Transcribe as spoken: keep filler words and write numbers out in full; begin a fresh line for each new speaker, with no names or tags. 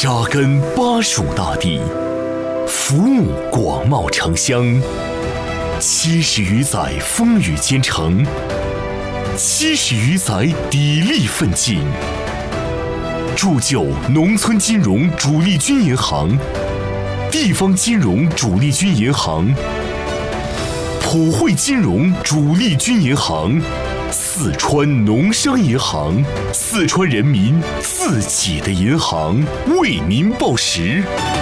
扎根巴蜀大地，服务广袤城乡。七十余载风雨兼程，七十余载砥砺奋进，铸就农村金融主力军银行、地方金融主力军银行、普惠金融主力军银行、四川农商银行，四川人民自己的银行，为民报时。